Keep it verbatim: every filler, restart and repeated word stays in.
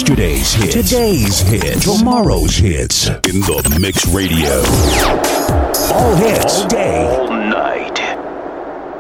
Yesterday's hits, today's hits, tomorrow's hits. In the Mix Radio. All hits, all day